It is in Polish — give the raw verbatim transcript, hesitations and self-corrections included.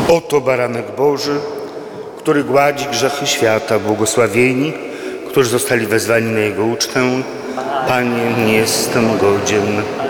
Oto baranek Boży, który gładzi grzechy świata. Błogosławieni, którzy zostali wezwani na Jego ucztę. Panie, nie jestem godzien,